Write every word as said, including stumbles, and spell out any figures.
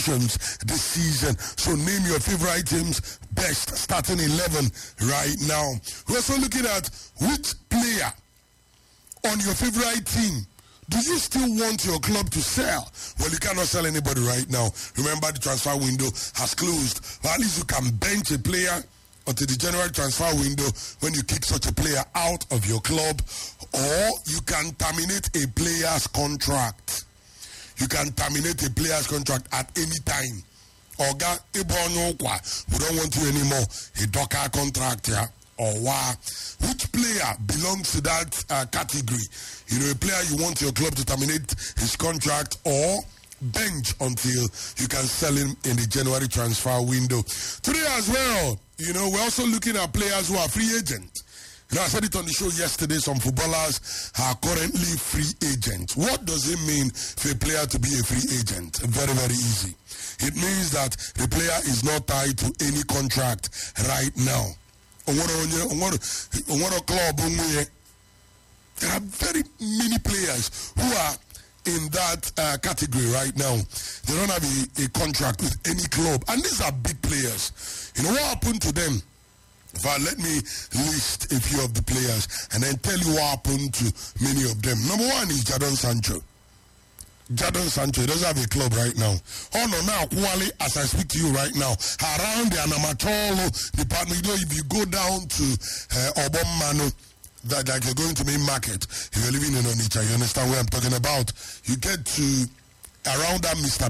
positions this season. So name your favorite teams, best starting eleven right now. We're also looking at which player on your favorite team do you still want your club to sell? Well, you cannot sell anybody right now. Remember, the transfer window has closed. But at least you can bench a player until the January transfer window when you kick such a player out of your club, or you can terminate a player's contract. You can terminate a player's contract at any time. Oga, we don't want you anymore. A Docker contract here. Or why? Which player belongs to that uh, category? You know, a player you want your club to terminate his contract or bench until you can sell him in the January transfer window. Today as well, you know, we're also looking at players who are free agents. You know, I said it on the show yesterday, some footballers are currently free agents. What does it mean for a player to be a free agent? Very, very easy. It means that the player is not tied to any contract right now. On what club, there are very many players who are in that uh, category right now. They don't have a, a contract with any club, and these are big players. You know what happened to them? In fact, let me list a few of the players and then tell you what happened to many of them. Number one is Jadon Sancho. Jadon Sancho, he doesn't have a club right now. Oh no, now, Kuali, as I speak to you right now, around the Anamatolo department, you know, if you go down to uh, Obomano, that like you're going to main market, if you're living in Onitsha, you understand where I'm talking about. You get to around that Mister